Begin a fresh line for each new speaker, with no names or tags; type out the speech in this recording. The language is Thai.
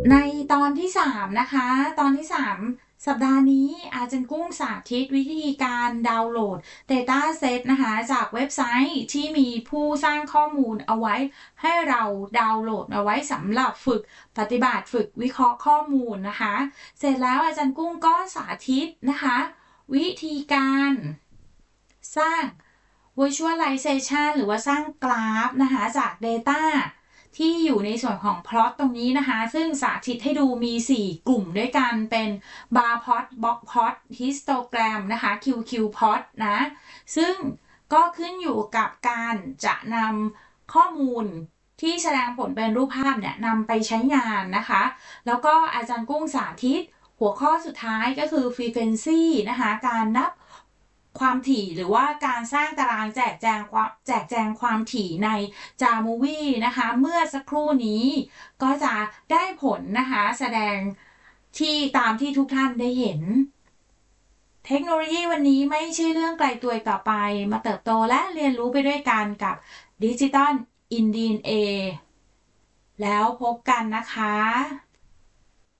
ในตอนที่3นะคะตอนที่3สัปดาห์นี้อาจารย์กุ้งสาธิตวิธีการดาวน์โหลด Dataset นะคะจากเว็บไซต์ที่มีผู้สร้างข้อมูลเอาไว้ให้เราดาวน์โหลดเอาไว้สำหรับฝึกปฏิบัติฝึกวิเคราะห์ข้อมูลนะคะเสร็จแล้วอาจารย์กุ้งก็สาธิตนะคะวิธีการสร้าง Visualization หรือว่าสร้างกราฟนะคะจาก Data ที่อยู่ในส่วนของ plot ตรงนี้นะคะซึ่งสาธิตให้ดูมี4กลุ่มด้วยกันเป็น bar plot box plot histogram นะคะ QQ plot นะซึ่งก็ขึ้นอยู่กับการจะนำข้อมูลที่แสดงผลเป็นรูปภาพเนี่ยนำไปใช้งานนะคะแล้วก็อาจารย์กุ้งสาธิตหัวข้อสุดท้ายก็คือ frequency นะคะการนับความถี่หรือว่าการสร้างตารางแจกแจงความถี่ใน Jamovi นะคะเมื่อสักครู่นี้ก็จะได้ผลนะคะแสดงที่ตามที่ทุกท่านได้เห็นเทคโนโลยีวันนี้ไม่ใช่เรื่องไกลตัวต่อไปมาเติบโตและเรียนรู้ไปด้วยกันกับ Digital in DNA แล้วพบกันนะคะ